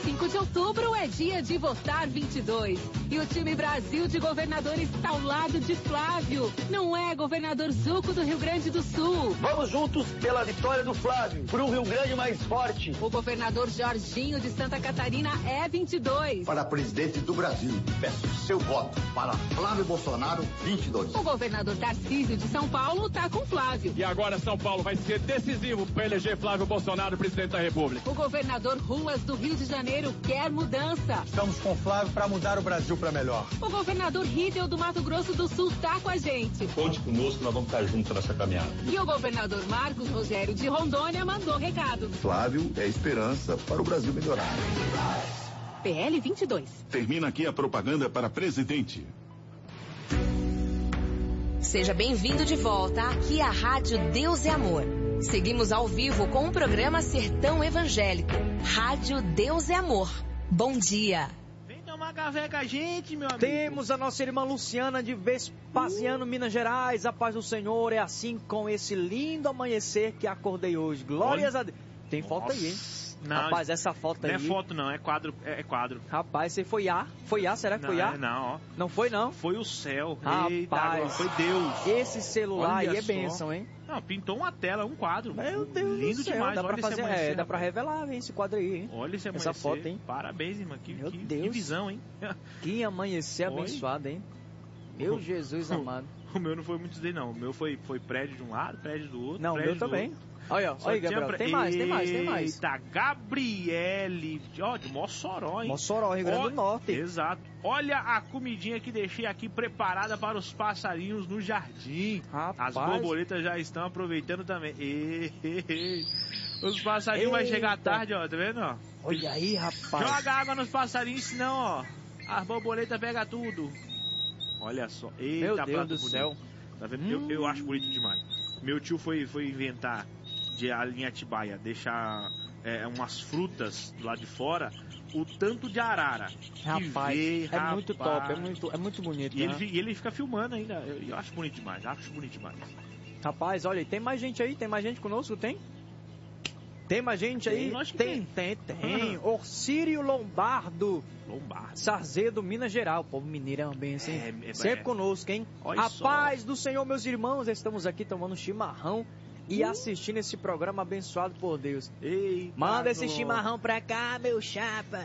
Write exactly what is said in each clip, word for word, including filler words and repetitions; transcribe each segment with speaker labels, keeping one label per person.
Speaker 1: cinco de outubro é dia de votar vinte e dois. E o time Brasil de governadores está ao lado de Flávio. Não é governador Zuco do Rio Grande do Sul.
Speaker 2: Vamos juntos pela vitória do Flávio, por um Rio Grande mais forte.
Speaker 1: O governador Jorginho de Santa Catarina é vinte e dois.
Speaker 3: Para presidente do Brasil, peço seu voto para Flávio Bolsonaro, vinte e dois.
Speaker 1: O governador Tarcísio de São Paulo está com Flávio.
Speaker 4: E agora São Paulo vai ser decisivo para eleger Flávio Bolsonaro presidente da República.
Speaker 1: O governador Ruas do Rio de Janeiro quer mudança.
Speaker 5: Estamos com Flávio para mudar o Brasil para melhor.
Speaker 1: O governador Riedel do Mato Grosso do Sul está com a gente.
Speaker 6: Conte conosco, nós vamos estar juntos nessa caminhada.
Speaker 1: E o governador Marcos Rogério de Rondônia mandou recado.
Speaker 3: Flávio é esperança para o Brasil melhorar.
Speaker 1: P L vinte e dois.
Speaker 7: Termina aqui a propaganda para presidente.
Speaker 8: Seja bem-vindo de volta aqui à Rádio Deus é Amor. Seguimos ao vivo com o programa Sertão Evangélico. Rádio Deus é Amor. Bom dia.
Speaker 9: Vem tomar café com a gente, meu amigo.
Speaker 10: Temos a nossa irmã Luciana de Vespasiano, uh. Minas Gerais. A paz do Senhor é assim com esse lindo amanhecer que acordei hoje. Glórias Olha. a Deus. Tem foto Nossa. aí, hein?
Speaker 9: Não,
Speaker 10: rapaz, essa foto aí...
Speaker 9: Não é foto não, é quadro, é, é quadro.
Speaker 10: Rapaz, você foi A? Foi A? Será que
Speaker 9: não,
Speaker 10: foi A?
Speaker 9: Não, ó.
Speaker 10: Não foi não?
Speaker 9: Foi o céu.
Speaker 10: Rapaz,
Speaker 9: Eita, foi Deus.
Speaker 10: Esse celular
Speaker 9: Olha
Speaker 10: aí é
Speaker 9: só.
Speaker 10: bênção, hein?
Speaker 9: Não, pintou uma tela, um quadro.
Speaker 10: Meu Deus
Speaker 9: Lindo
Speaker 10: do céu,
Speaker 9: demais.
Speaker 10: dá pra
Speaker 9: Olha
Speaker 10: fazer,
Speaker 9: amanhecer,
Speaker 10: é, dá pra revelar, hein, esse quadro aí, hein?
Speaker 9: Olha esse amanhecer.
Speaker 10: Essa foto, hein?
Speaker 9: Parabéns, irmã. Que,
Speaker 10: Meu
Speaker 9: que,
Speaker 10: Deus.
Speaker 9: que visão, hein?
Speaker 10: Que amanhecer
Speaker 9: Oi?
Speaker 10: abençoado, hein? Meu
Speaker 9: o,
Speaker 10: Jesus amado.
Speaker 9: O meu não foi muito daí, não. O meu foi, foi prédio de um lado, prédio do outro.
Speaker 10: Não, o meu também.
Speaker 9: Outro.
Speaker 10: Olha, olha aí, Gabriel, tem mais, tem mais, tem mais.
Speaker 9: Eita, Gabriele, ó, de Mossoró, hein?
Speaker 10: Mossoró, Rio Grande do Norte.
Speaker 9: Exato. Olha a comidinha que deixei aqui preparada para os passarinhos no jardim.
Speaker 10: Rapaz.
Speaker 9: As borboletas já estão aproveitando também. Ei, ei, ei. Os passarinhos vão chegar tarde, ó, tá vendo, ó?
Speaker 10: Olha aí, rapaz.
Speaker 9: Joga água nos passarinhos, senão, ó, as borboletas pegam tudo. Olha só. Eita,
Speaker 10: meu Deus do
Speaker 9: bonito.
Speaker 10: céu.
Speaker 9: Tá vendo? Hum. Eu, eu acho bonito demais. Meu tio foi, foi inventar de a linha Atibaia, deixar é, umas frutas lá de fora, o tanto de arara.
Speaker 10: Rapaz,
Speaker 9: vê,
Speaker 10: é
Speaker 9: rapaz.
Speaker 10: muito top, é muito, é muito bonito.
Speaker 9: E,
Speaker 10: né?
Speaker 9: ele, e ele fica filmando ainda. Eu, eu acho bonito demais, acho bonito demais.
Speaker 10: Rapaz, olha, tem mais gente aí? Tem mais gente conosco? Tem? Tem mais gente aí?
Speaker 9: Tem,
Speaker 10: tem, tem, tem. tem. Uhum. Orcírio Lombardo.
Speaker 9: Lombardo.
Speaker 10: Sarzedo, Minas Gerais. O povo mineiro é uma benção, hein? É, é, Sempre é. conosco, hein?
Speaker 9: Olha
Speaker 10: A
Speaker 9: só.
Speaker 10: paz do Senhor, meus irmãos. Estamos aqui tomando chimarrão e uh. assistindo esse programa abençoado por Deus.
Speaker 9: Eita,
Speaker 10: manda esse chimarrão pra cá, meu chapa.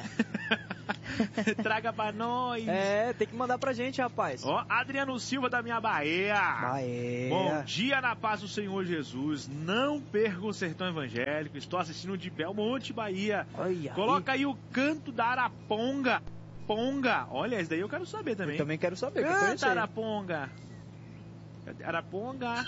Speaker 9: Traga pra nós.
Speaker 10: É, tem que mandar pra gente, rapaz.
Speaker 9: Ó, Adriano Silva da minha Bahia.
Speaker 10: Bahia.
Speaker 9: Bom dia na paz do Senhor Jesus. Não perca o Sertão Evangélico. Estou assistindo de Belmonte, Bahia.
Speaker 10: Olha
Speaker 9: Coloca
Speaker 10: aí.
Speaker 9: aí o canto da Araponga. Ponga. Olha, esse daí eu quero saber também.
Speaker 10: Eu também quero saber.
Speaker 9: Canta,
Speaker 10: que
Speaker 9: Araponga. Araponga.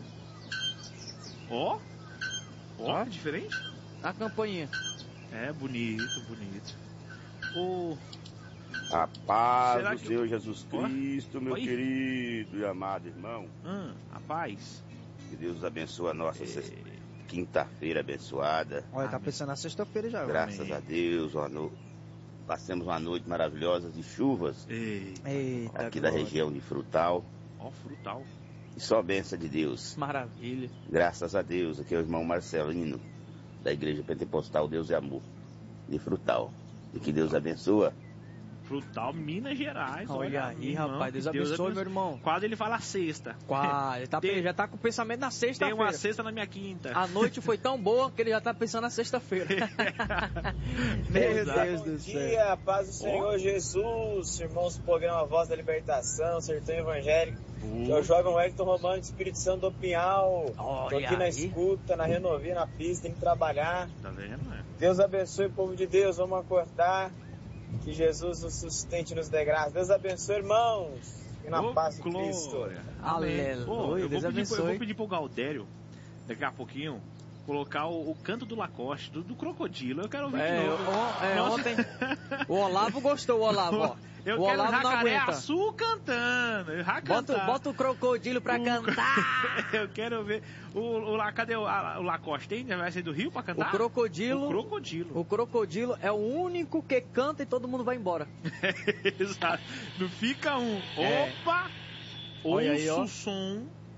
Speaker 9: Ó. Ó, diferente.
Speaker 10: A campainha.
Speaker 9: É, bonito, bonito. O...
Speaker 11: A paz
Speaker 9: Será
Speaker 11: do
Speaker 9: que...
Speaker 11: Senhor Jesus Cristo, oh? meu Oi? querido e amado irmão.
Speaker 9: Hum, a paz.
Speaker 11: Que Deus abençoe a nossa
Speaker 9: é...
Speaker 11: quinta-feira abençoada.
Speaker 10: Olha, tá pensando na sexta-feira já.
Speaker 11: Graças
Speaker 9: Amém.
Speaker 11: a Deus, ó, no... passamos uma noite maravilhosa de chuvas.
Speaker 9: Eita,
Speaker 10: Eita
Speaker 11: aqui
Speaker 10: glória.
Speaker 11: da região de Frutal.
Speaker 9: Ó, Frutal.
Speaker 11: E só a bênção de Deus.
Speaker 10: Maravilha.
Speaker 11: Graças a Deus, aqui é o irmão Marcelino, da Igreja Pentecostal Deus é Amor, de Frutal. E que Deus abençoa.
Speaker 9: Frutal, Minas Gerais.
Speaker 10: Olha, olha aí,
Speaker 9: irmão,
Speaker 10: rapaz. Deus,
Speaker 9: Deus
Speaker 10: abençoe,
Speaker 9: abençoe,
Speaker 10: meu irmão.
Speaker 9: Quase ele fala sexta.
Speaker 10: Quase. Tá, tem, já tá com o pensamento na sexta-feira.
Speaker 9: Tem uma sexta na minha quinta.
Speaker 10: A noite foi tão boa que ele já tá pensando na sexta-feira. Meu Deus do céu.
Speaker 12: Bom dia, paz do Senhor oh. Jesus. Irmãos do programa Voz da Libertação, Sertão Evangélico. Uh. Que é o jovem Wellington Romano de Espírito Santo do Pinhal.
Speaker 10: Olha
Speaker 12: Tô aqui na
Speaker 10: aí.
Speaker 12: escuta, na renovia, na pista, tem que trabalhar.
Speaker 9: Tá vendo, né?
Speaker 12: Deus abençoe o povo de Deus, vamos acordar. Que Jesus nos sustente e nos dê graça. Deus abençoe, irmãos. E na
Speaker 9: oh,
Speaker 12: paz de
Speaker 9: glória.
Speaker 12: Cristo.
Speaker 10: Aleluia.
Speaker 9: Pô, eu,
Speaker 10: Deus
Speaker 9: vou pedir, eu vou
Speaker 10: abençoe.
Speaker 9: pedir pro Galdério, daqui a pouquinho, colocar o, o canto do Lacoste, do, do crocodilo. Eu quero ouvir
Speaker 10: é,
Speaker 9: de novo.
Speaker 10: O, é, ontem, o Olavo gostou, o Olavo, ó.
Speaker 9: Eu
Speaker 10: o
Speaker 9: quero
Speaker 10: Olavo não
Speaker 9: Jacaré
Speaker 10: aguenta.
Speaker 9: Azul cantando. Eu já
Speaker 10: Bota, bota o crocodilo pra
Speaker 9: o...
Speaker 10: cantar.
Speaker 9: Eu quero ver. O, o, cadê o, a, o Lacoste? Tem? Vai ser do Rio pra cantar?
Speaker 10: O crocodilo.
Speaker 9: O crocodilo.
Speaker 10: O crocodilo é o único que canta e todo mundo vai embora.
Speaker 9: Exato. Não fica um.
Speaker 10: É.
Speaker 9: Opa!
Speaker 10: Olha
Speaker 9: Ouço
Speaker 10: aí, ó.
Speaker 9: o som.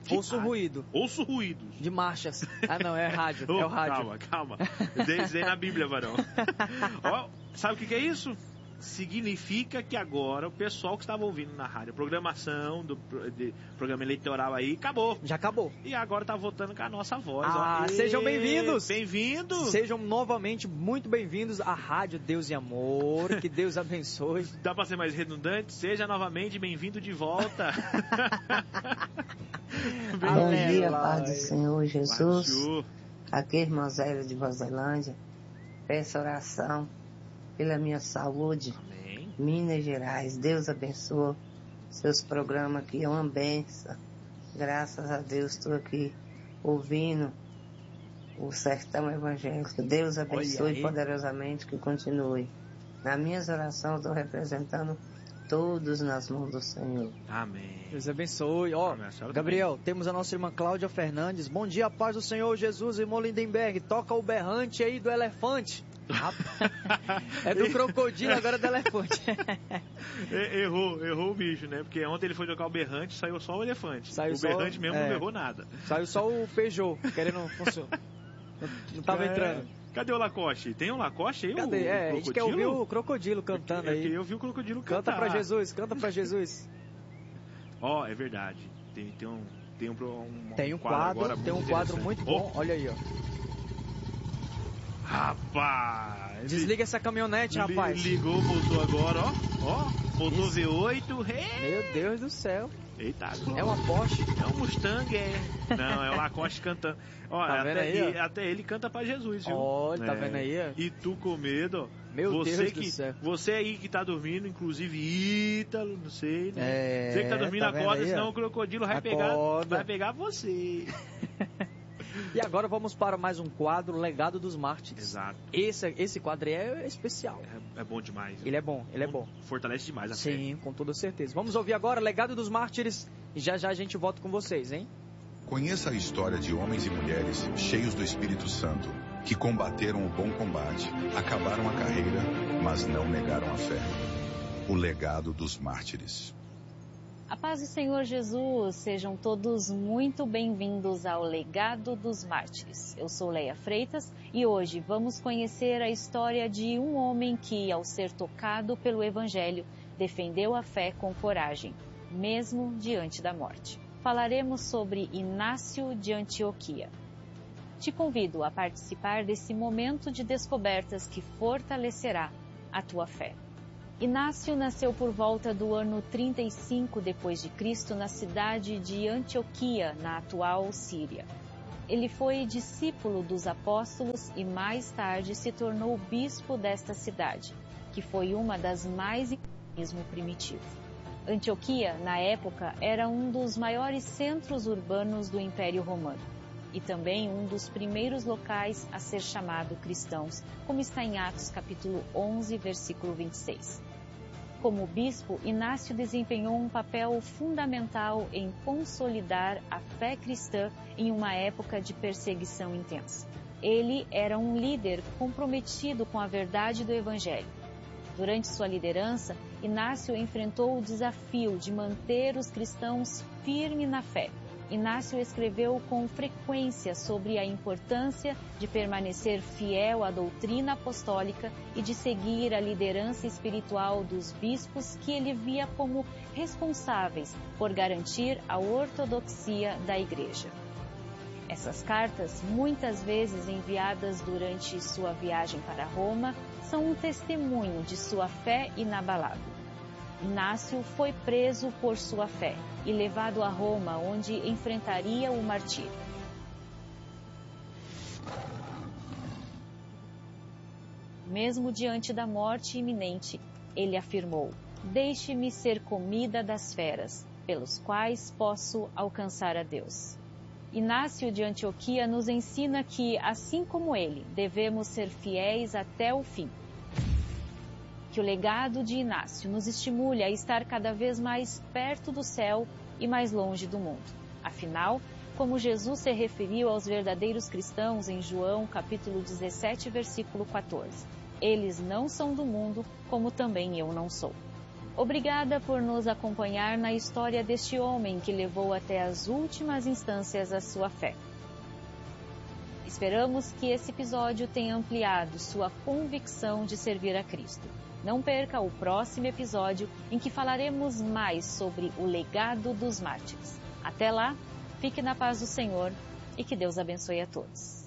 Speaker 10: Ouço
Speaker 9: rádio.
Speaker 10: ruído.
Speaker 9: Ouço ruídos.
Speaker 10: De marchas. Ah, não, é rádio.
Speaker 9: Oh,
Speaker 10: é o rádio.
Speaker 9: Calma, calma. Isso aí na Bíblia, varão. Ó, sabe o que, que é isso? Significa que agora o pessoal que estava ouvindo na rádio, programação do de, programa eleitoral aí, acabou.
Speaker 10: Já acabou.
Speaker 9: E agora tá votando com a nossa voz.
Speaker 10: Ah,
Speaker 9: ó.
Speaker 10: sejam bem-vindos.
Speaker 9: Bem-vindos.
Speaker 10: Sejam novamente muito bem-vindos à Rádio Deus e Amor. Que Deus abençoe.
Speaker 9: Dá pra ser mais redundante? Seja novamente bem-vindo de volta.
Speaker 13: Bom dia, Paz do Senhor Jesus. Aqui, irmã Zélia de Vozelândia. Peço oração pela minha saúde.
Speaker 9: Amém.
Speaker 13: Minas Gerais. Deus abençoe seus programas aqui. É uma benção. Graças a Deus estou aqui ouvindo o Sertão Evangélico. Deus abençoe poderosamente, que continue. Nas minhas orações estou representando todos nas mãos do Senhor.
Speaker 9: Amém.
Speaker 10: Deus abençoe. Ó, Gabriel, temos a nossa irmã Cláudia Fernandes. Bom dia, paz do Senhor Jesus, irmão Lindenberg. Toca o berrante aí do elefante. É do crocodilo, agora é do elefante.
Speaker 9: Errou, errou o bicho, né? Porque ontem ele foi tocar o berrante, saiu só o elefante.
Speaker 10: Saiu
Speaker 9: o
Speaker 10: só,
Speaker 9: berrante mesmo
Speaker 10: é,
Speaker 9: não errou nada.
Speaker 10: Saiu só o Peugeot, querendo funcionar. Não, não tava
Speaker 9: é,
Speaker 10: entrando.
Speaker 9: Cadê o Lacoste? Tem um Lacoste aí?
Speaker 10: Cadê?
Speaker 9: O,
Speaker 10: é,
Speaker 9: o
Speaker 10: a gente quer ouvir o crocodilo cantando
Speaker 9: é,
Speaker 10: aí.
Speaker 9: É que eu vi o crocodilo cantar.
Speaker 10: Canta pra Jesus, canta pra Jesus.
Speaker 9: Ó, oh, é verdade. Tem, tem um, tem um, um,
Speaker 10: tem um
Speaker 9: um
Speaker 10: quadro,
Speaker 9: quadro
Speaker 10: tem um quadro muito bom. Oh. Olha aí, ó.
Speaker 9: Rapaz!
Speaker 10: Desliga essa caminhonete,
Speaker 9: li,
Speaker 10: rapaz.
Speaker 9: Ligou, voltou agora, ó. Ó, voltou V oito. Hey.
Speaker 10: Meu Deus do céu.
Speaker 9: Eita,
Speaker 10: é uma Porsche?
Speaker 9: É um Mustang, é. Não, é o Lacoste cantando. Ó,
Speaker 10: tá
Speaker 9: até,
Speaker 10: aí,
Speaker 9: e, até ele canta pra Jesus, viu?
Speaker 10: Olha,
Speaker 9: é.
Speaker 10: tá vendo aí? Ó.
Speaker 9: E tu com medo, ó.
Speaker 10: Meu
Speaker 9: você
Speaker 10: Deus
Speaker 9: que,
Speaker 10: do céu.
Speaker 9: Você aí que tá dormindo, inclusive Ítalo, não sei, né?
Speaker 10: É,
Speaker 9: você que tá dormindo,
Speaker 10: tá
Speaker 9: acorda,
Speaker 10: aí,
Speaker 9: senão o crocodilo vai pegar, vai pegar você.
Speaker 10: E agora vamos para mais um quadro, Legado dos Mártires.
Speaker 9: Exato.
Speaker 10: Esse, esse quadro aí é especial.
Speaker 9: É, é bom demais.
Speaker 10: Ele é bom, ele é bom.
Speaker 9: Fortalece demais a
Speaker 10: Sim,
Speaker 9: fé.
Speaker 10: Sim, com toda certeza. Vamos ouvir agora Legado dos Mártires e já já a gente volta com vocês, hein?
Speaker 14: Conheça a história de homens e mulheres cheios do Espírito Santo, que combateram o bom combate, acabaram a carreira, mas não negaram a fé. O legado dos mártires.
Speaker 15: A paz do Senhor Jesus, sejam todos muito bem-vindos ao Legado dos Mártires. Eu sou Leia Freitas e hoje vamos conhecer a história de um homem que, ao ser tocado pelo Evangelho, defendeu a fé com coragem, mesmo diante da morte. Falaremos sobre Inácio de Antioquia. Te convido a participar desse momento de descobertas que fortalecerá a tua fé. Inácio nasceu por volta do ano trinta e cinco depois de Cristo na cidade de Antioquia, na atual Síria. Ele foi discípulo dos apóstolos e mais tarde se tornou bispo desta cidade, que foi uma das mais do cristianismo primitivo. Antioquia, na época, era um dos maiores centros urbanos do Império Romano e também um dos primeiros locais a ser chamado cristãos, como está em Atos capítulo onze, versículo vinte e seis. Como bispo, Inácio desempenhou um papel fundamental em consolidar a fé cristã em uma época de perseguição intensa. Ele era um líder comprometido com a verdade do Evangelho. Durante sua liderança, Inácio enfrentou o desafio de manter os cristãos firmes na fé. Inácio escreveu com frequência sobre a importância de permanecer fiel à doutrina apostólica e de seguir a liderança espiritual dos bispos que ele via como responsáveis por garantir a ortodoxia da Igreja. Essas cartas, muitas vezes enviadas durante sua viagem para Roma, são um testemunho de sua fé inabalável. Inácio foi preso por sua fé e levado a Roma, onde enfrentaria o martírio. Mesmo diante da morte iminente, ele afirmou: "Deixe-me ser comida das feras, pelos quais posso alcançar a Deus." Inácio de Antioquia nos ensina que, assim como ele, devemos ser fiéis até o fim. Que o legado de Inácio nos estimule a estar cada vez mais perto do céu e mais longe do mundo. Afinal, como Jesus se referiu aos verdadeiros cristãos em João capítulo dezessete, versículo quatorze, eles não são do mundo, como também eu não sou. Obrigada por nos acompanhar na história deste homem que levou até as últimas instâncias a sua fé. Esperamos que esse episódio tenha ampliado sua convicção de servir a Cristo. Não perca o próximo episódio em que falaremos mais sobre o legado dos mártires. Até lá, fique na paz do Senhor e que Deus abençoe a todos.